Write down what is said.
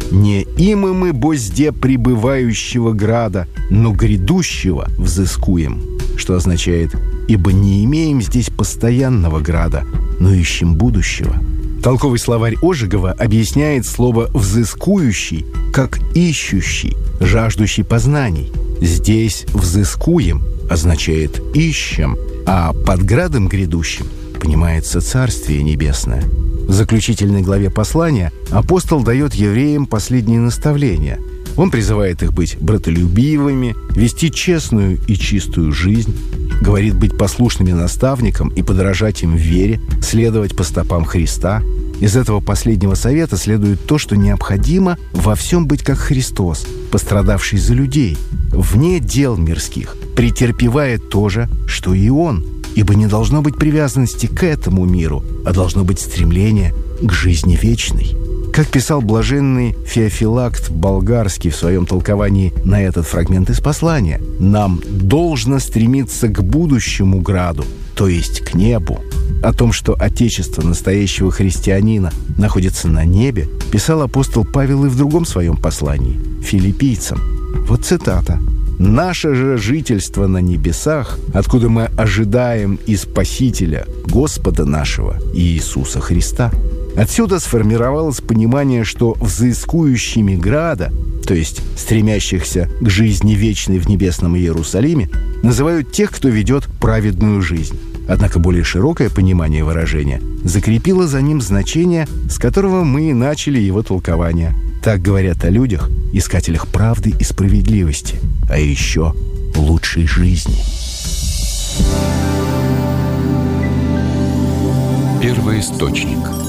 «Не имы мы бозде пребывающего града, но грядущего взыскуем», что означает «ибо не имеем здесь постоянного града, но ищем будущего». Толковый словарь Ожегова объясняет слово «взыскующий» как «ищущий», жаждущий познаний. Здесь «взыскуем» означает «ищем», а под градом грядущим понимается Царствие Небесное. В заключительной главе послания апостол дает евреям последние наставления. Он призывает их быть братолюбивыми, вести честную и чистую жизнь, говорит быть послушными наставникам и подражать им в вере, следовать по стопам Христа. Из этого последнего совета следует то, что необходимо во всем быть как Христос, пострадавший за людей, вне дел мирских, претерпевая то же, что и Он. Ибо не должно быть привязанности к этому миру, а должно быть стремление к жизни вечной. Как писал блаженный Феофилакт Болгарский в своем толковании на этот фрагмент из послания, «Нам должно стремиться к будущему граду, то есть к небу». О том, что отечество настоящего христианина находится на небе, писал апостол Павел и в другом своем послании – филиппийцам. Вот цитата. «Наше же жительство на небесах, откуда мы ожидаем и Спасителя, Господа нашего, Иисуса Христа». Отсюда сформировалось понимание, что взыскующими града, то есть стремящихся к жизни вечной в небесном Иерусалиме, называют тех, кто ведет праведную жизнь. Однако более широкое понимание выражения закрепило за ним значение, с которого мы и начали его толкование. Так говорят о людях, искателях правды и справедливости, а еще лучшей жизни. Первоисточник.